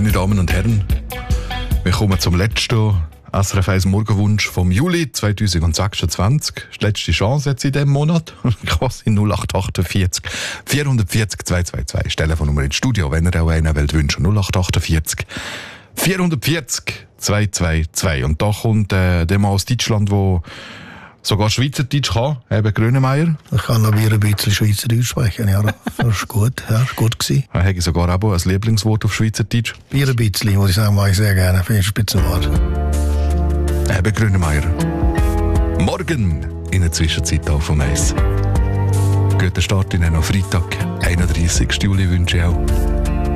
Meine Damen und Herren, wir kommen zum letzten SRF 1 Morgenwunsch vom Juli 2026. Das ist die letzte Chance jetzt in diesem Monat. Quasi 0848 440 222. Das Telefonnummer ins Studio, wenn ihr auch einen wollt wünschen. 0848 440 222. Und da kommt der Mann aus Deutschland, der sogar Schweizerdeutsch kann, eben Grönemeyer. Ich kann noch wieder ein bisschen Schweizerdeutsch sprechen, ja. Das ist gut, ja, ist gut gewesen. Er hat sogar auch ein Lieblingswort auf Schweizerdeutsch. Bier ein bisschen, muss ich sagen, mache ich sehr gerne. Finde ich ein Spitzenwort. Eben Grönemeyer. Morgen in der Zwischenzeit auf vom Eis. Guten Start in einen Freitag, 31. Juli wünsche ich auch.